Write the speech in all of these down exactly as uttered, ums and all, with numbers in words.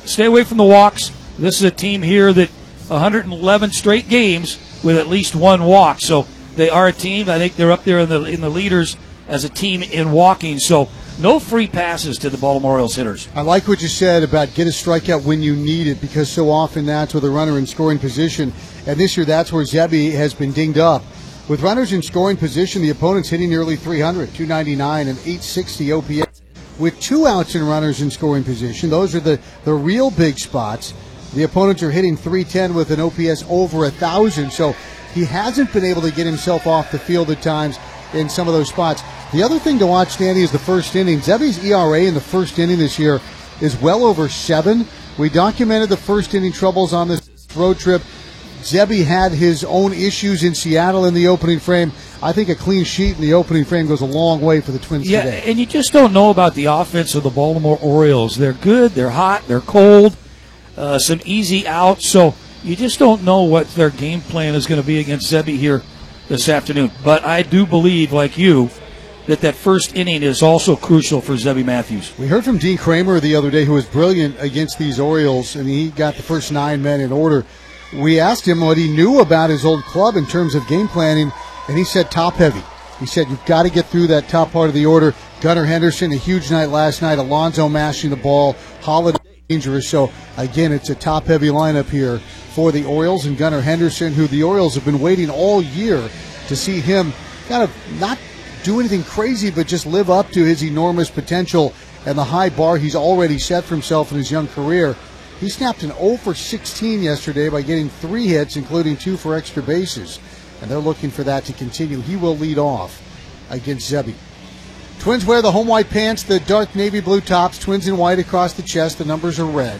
stay away from the walks. This is a team here that one hundred eleven straight games with at least one walk. So they are a team. I think they're up there in the in the leaders as a team in walking. So no free passes to the Baltimore Orioles hitters. I like what you said about get a strikeout when you need it, because so often that's with a runner in scoring position. And this year that's where Zebby has been dinged up. With runners in scoring position, the opponent's hitting nearly three hundred, two ninety-nine, and eight sixty O P S. With two outs and runners in scoring position, those are the, the real big spots. The opponents are hitting three ten with an O P S over one thousand, so he hasn't been able to get himself off the field at times in some of those spots. The other thing to watch, Danny, is the first inning. Zebby's E R A in the first inning this year is well over seven. We documented the first inning troubles on this road trip. Zebby had his own issues in Seattle in the opening frame. I think a clean sheet in the opening frame goes a long way for the Twins yeah, today. And you just don't know about the offense of the Baltimore Orioles. They're good, they're hot, they're cold, uh, some easy outs. So you just don't know what their game plan is going to be against Zebby here this afternoon. But I do believe, like you, that that first inning is also crucial for Zebby Matthews. We heard from Dean Kramer the other day, who was brilliant against these Orioles, and he got the first nine men in order. We asked him what he knew about his old club in terms of game planning, and he said top heavy. He said you've got to get through that top part of the order. Gunnar Henderson, a huge night last night. Alonso mashing the ball. Holiday dangerous. So, again, it's a top-heavy lineup here for the Orioles, and Gunnar Henderson, who the Orioles have been waiting all year to see him kind of not do anything crazy, but just live up to his enormous potential and the high bar he's already set for himself in his young career. He snapped an oh for sixteen yesterday by getting three hits, including two for extra bases, and they're looking for that to continue. He will lead off against Zebby. Twins wear the home white pants, the dark navy blue tops, Twins in white across the chest. The numbers are red.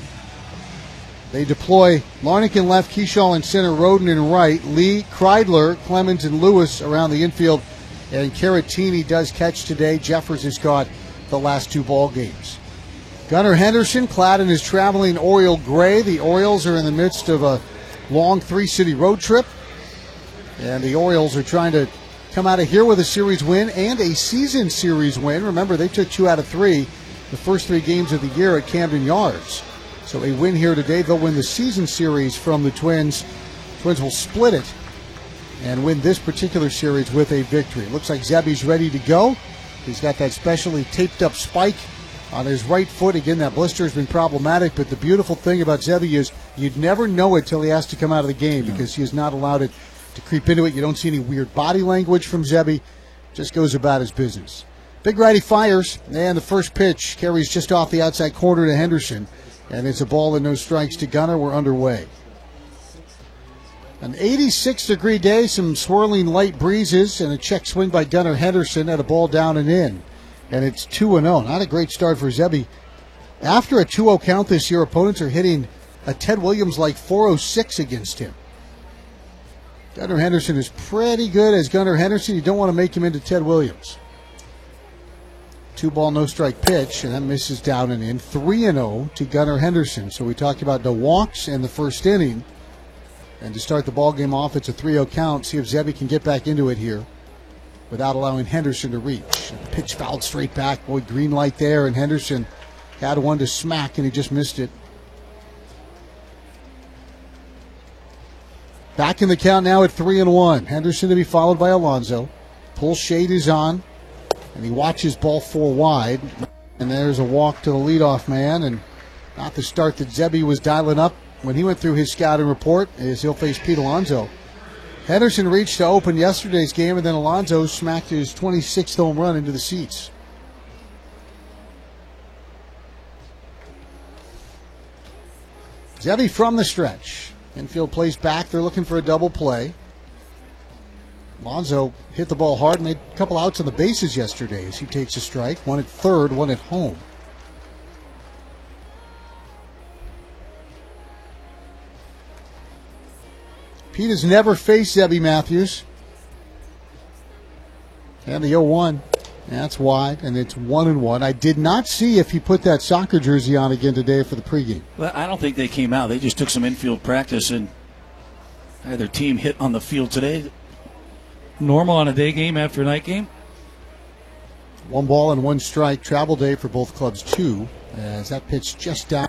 They deploy Larnach in left, Keyshaw in center, Roden in right, Lee, Kreidler, Clemens, and Lewis around the infield, and Caratini does catch today. Jeffers has caught the last two ball games. Gunnar Henderson clad in his traveling Oriole gray. The Orioles are in the midst of a long three-city road trip, and the Orioles are trying to come out of here with a series win and a season series win. Remember, they took two out of three the first three games of the year at Camden Yards. So a win here today. They'll win the season series from the Twins. Twins will split it and win this particular series with a victory. It looks like Zebby's ready to go. He's got that specially taped up spike on his right foot. Again, that blister has been problematic, but the beautiful thing about Zebby is you'd never know it till he has to come out of the game, because he has not allowed it to creep into it. You don't see any weird body language from Zebby. Just goes about his business. Big righty fires, and the first pitch carries just off the outside corner to Henderson, and it's a ball and no strikes to Gunnar. We're underway. An eighty-six degree day, some swirling light breezes, and a check swing by Gunnar Henderson at a ball down and in. And it's two and oh. Not a great start for Zebby. After a two oh count this year, opponents are hitting a Ted Williams like four oh six against him. Gunnar Henderson is pretty good as Gunnar Henderson. You don't want to make him into Ted Williams. Two ball, no strike pitch, and that misses down and in. three and oh to Gunnar Henderson. So we talked about the walks in the first inning. And to start the ball game off, it's a three oh count. See if Zebby can get back into it here without allowing Henderson to reach. The pitch fouled straight back. Boy, green light there, and Henderson had one to smack, and he just missed it. Back in the count now at three and one. Henderson to be followed by Alonso. Pull shade is on, and he watches ball four wide. And there's a walk to the leadoff man, and not the start that Zebby was dialing up when he went through his scouting report, as he'll face Pete Alonso. Henderson reached to open yesterday's game, and then Alonso smacked his twenty-sixth home run into the seats. Zebby from the stretch. Infield plays back. They're looking for a double play. Alonso hit the ball hard, made a couple outs on the bases yesterday as he takes a strike. One at third, one at home. Pete has never faced Zebby Matthews. And the oh one. That's wide, and it's one and one. I did not see if he put that soccer jersey on again today for the pregame. Well, I don't think they came out. They just took some infield practice and had their team hit on the field today. Normal on a day game after a night game. One ball and one strike. Travel day for both clubs, too, as that pitch just down.